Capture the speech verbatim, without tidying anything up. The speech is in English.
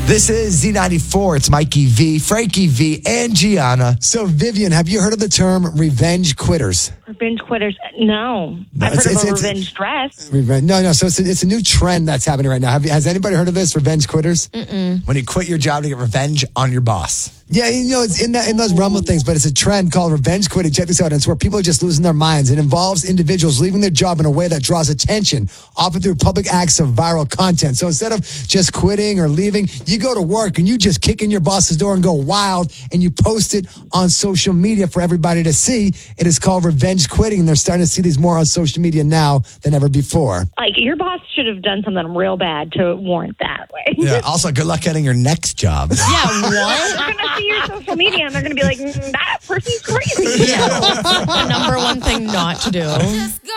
This is Z ninety-four. It's Mikey V, Frankie V, and Gianna. So, Vivian, have you heard of the term revenge quitters? Revenge quitters? No. No, I've it's- heard it's- of a it's- revenge dress. Revenge. No, no. So it's a, it's a new trend that's happening right now. Have you, has anybody heard of this? Revenge quitters? When you quit your job to get revenge on your boss. Yeah, you know, it's in that in those realm of things, but it's a trend called revenge quitting. Check this out. It's where people are just losing their minds. It involves individuals leaving their job in a way that draws attention, often through public acts of viral content. So instead of just quitting or leaving, you go to work and you just kick in your boss's door and go wild, and you post it on social media for everybody to see. It is called revenge quitting, and they're starting to see these more on social media now than ever before. Like, your boss should have done something real bad to warrant that way. Yeah. Also, good luck getting your next job. Yeah, what? They're going to see your social media and they're going to be like, mm, that person's crazy. Yeah. The number one thing not to do.